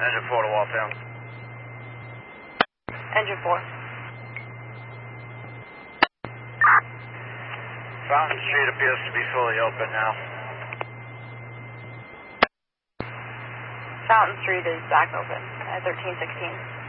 Engine 4 to Waltham. Engine 4. Fountain Street appears to be fully open now. Fountain Street is back open at 1316.